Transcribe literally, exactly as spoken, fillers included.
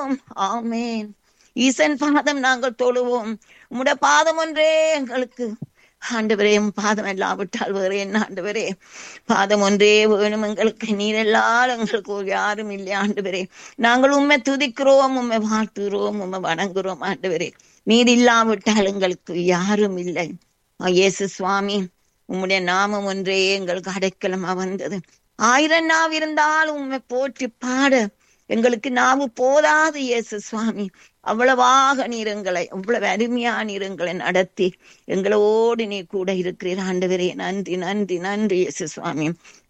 தொழுவோம். ஆமேன். ஈசன் பாதம் நாங்கள் தொழுவோம். உம்முடைய பாதம் ஒன்றே எங்களுக்கு ஆண்டவரே, பாதம் இல்லாவிட்டால் வேறு என்ன ஆண்டவரே? பாதம் ஒன்றே வேணும் எங்களுக்கு. நீர் எல்லாரும் எங்களுக்கு ஒரு யாரும் இல்லை ஆண்டவரே. நாங்கள் உண்மை துதிக்கிறோம், உண்மை வாழ்த்துகிறோம், உண்மை வணங்குறோம் ஆண்டவரே. நீர் இல்லாவிட்டால் எங்களுக்கு யாரும் இல்லை. இயேசு சுவாமி, உம்முடைய நாமம் ஒன்றே எங்களுக்கு அடைக்கலமா வந்தது. ஆயிரம் நாவு இருந்தால் உண்மை போற்றி பாட எங்களுக்கு நாவு போதாது இயேசு சுவாமி. அவ்வளவாக நீர் எங்களை, அவ்வளவு அருமையா நீர் எங்களை நடத்தி எங்களோடு நீ கூட இருக்கிறீர் ஆண்டவரே. நன்றி நன்றி நன்றி இயேசு சுவாமி.